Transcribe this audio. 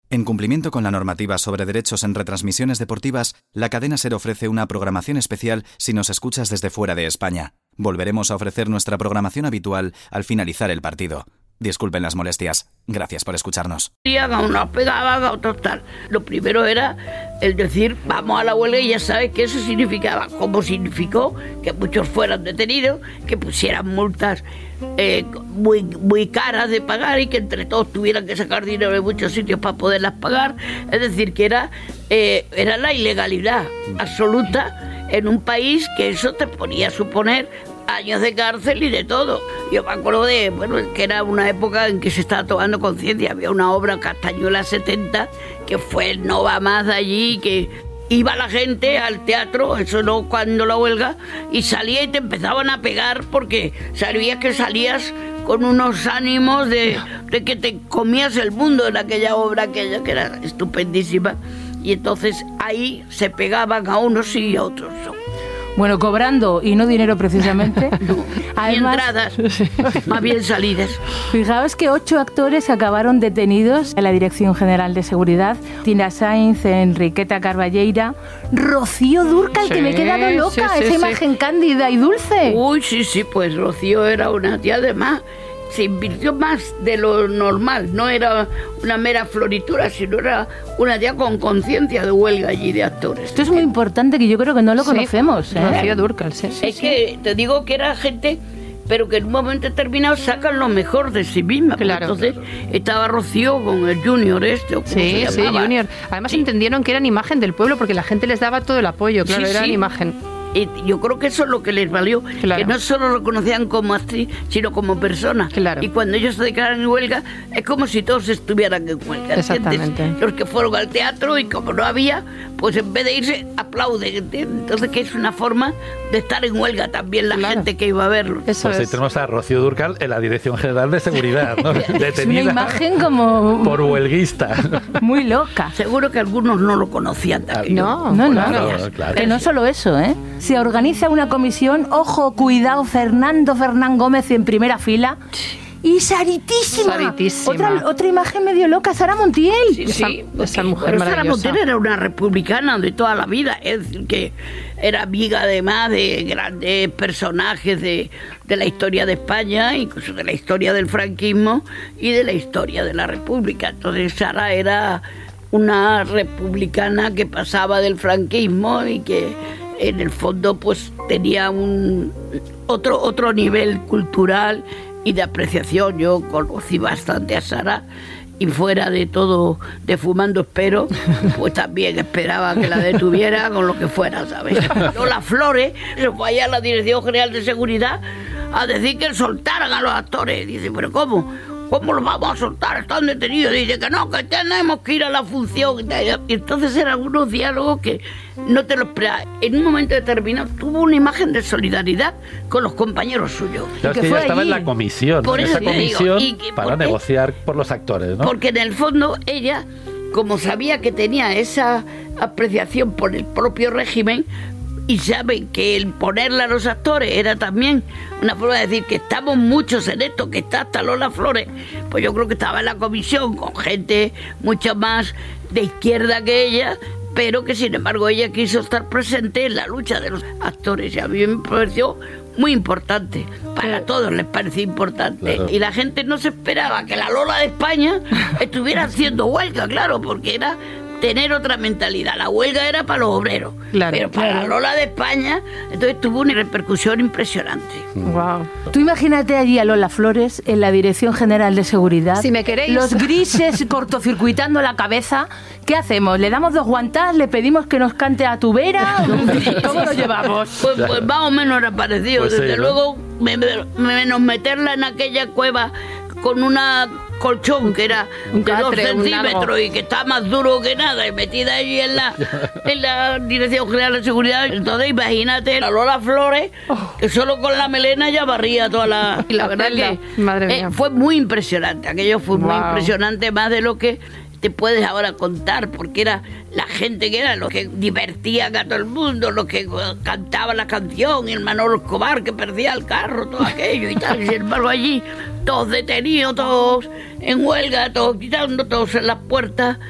En cumplimiento con la normativa sobre derechos en retransmisiones deportivas, la cadena SER ofrece una programación especial si nos escuchas desde fuera de España. Volveremos a ofrecer nuestra programación habitual al finalizar el partido. Disculpen las molestias. Gracias por escucharnos. Unos pegaban, otros tal. Lo primero era el decir, vamos a la huelga, y ya sabes que eso significaba, como significó que muchos fueran detenidos, que pusieran multas muy caras de pagar y que entre todos tuvieran que sacar dinero de muchos sitios para poderlas pagar. Es decir, que era la ilegalidad absoluta en un país que eso te ponía a suponer años de cárcel y de todo. Yo me acuerdo que era una época en que se estaba tomando conciencia. Había una obra, Castañuela 70, que fue el no va más de allí, que iba la gente al teatro, eso no cuando la huelga, y salía y te empezaban a pegar porque sabías que salías con unos ánimos de que te comías el mundo en aquella obra, aquella que era estupendísima. Y entonces ahí se pegaban a unos y a otros. Bueno, cobrando y no dinero precisamente. No, además, entradas, más bien salidas. Fijaos que 8 actores acabaron detenidos en la Dirección General de Seguridad. Tina Sainz, Enriqueta Carballeira, Rocío Dúrcal, que me he quedado loca, esa imagen cándida y dulce. Uy, sí, pues Rocío era una tía, además se invirtió más de lo normal, no era una mera floritura, sino era una tía con conciencia de huelga allí de actores. Esto es muy importante, que yo creo que no lo conocemos. Rocío Dúrcal, que te digo que era gente, pero que en un momento determinado sacan lo mejor de sí misma. Claro. Entonces estaba Rocío con el Junior Sí, Junior. Además entendieron que eran imagen del pueblo porque la gente les daba todo el apoyo, claro, eran imagen. Y yo creo que eso es lo que les valió, que no solo lo conocían como actriz, sino como persona. Claro. Y cuando ellos se declaran en huelga, es como si todos estuvieran en huelga. Exactamente. Los que fueron al teatro y como no había, pues en vez de irse, aplauden. ¿Entiendes? Entonces, que es una forma de estar en huelga también la gente que iba a verlo. Eso pues ahí tenemos a Rocío Dúrcal en la Dirección General de Seguridad, ¿no? Detenida. Es una imagen como... por huelguista. Muy loca. Seguro que algunos no lo conocían también. No. Claro. Que no solo eso, Se organiza una comisión, ojo, cuidado, Fernán Gómez en primera fila. Y Saritísima. Otra imagen medio loca, Sara Montiel. Sí, esa mujer maravillosa. Sara Montiel era una republicana de toda la vida, es decir, que era amiga además de grandes personajes de la historia de España, incluso de la historia del franquismo y de la historia de la República. Entonces Sara era una republicana que pasaba del franquismo y que en el fondo pues tenía otro nivel cultural y de apreciación. Yo conocí bastante a Sara y fuera de todo, de fumando espero, pues también esperaba que la detuviera con lo que fuera, ¿sabes? Lola Flores se fue allá a la Dirección General de Seguridad a decir que soltaran a los actores. Dice, ¿pero cómo? ¿Cómo los vamos a soltar? Están detenidos. Dice que no, que tenemos que ir a la función. Y entonces eran unos diálogos que no te lo esperabas. En un momento determinado tuvo una imagen de solidaridad con los compañeros suyos. Claro, que ella estaba en la comisión, por esa comisión para porque, negociar por los actores, ¿no? Porque en el fondo ella, como sabía que tenía esa apreciación por el propio régimen, y saben que el ponerle a los actores era también una forma de decir que estamos muchos en esto, que está hasta Lola Flores, pues yo creo que estaba en la comisión con gente mucho más de izquierda que ella, pero que sin embargo ella quiso estar presente en la lucha de los actores, y a mí me pareció muy importante, para todos les parecía importante, claro. Y la gente no se esperaba que la Lola de España estuviera haciendo huelga, claro, porque era tener otra mentalidad. La huelga era para los obreros, pero para la Lola de España, entonces tuvo una repercusión impresionante. Wow. Tú imagínate allí a Lola Flores en la Dirección General de Seguridad. Si me queréis. Los grises cortocircuitando la cabeza. ¿Qué hacemos? ¿Le damos 2 guantas? ¿Le pedimos que nos cante a tu vera? ¿Cómo lo llevamos? Pues más o menos era parecido. Pues desde luego, menos meterla en aquella cueva con una colchón que era de 2 centímetros y que está más duro que nada, y metida allí en la Dirección General de Seguridad. Entonces imagínate a Lola Flores, que solo con la melena ya barría toda la... Y la verdad que fue muy impresionante. Aquello fue muy impresionante, más de lo que te puedes ahora contar, porque era la gente que era los que divertían a todo el mundo, los que cantaban la canción, y el Manolo Escobar que perdía el carro, todo aquello y tal. Y sin embargo allí todos detenidos, todos en huelga, todos quitando, todos en las puertas,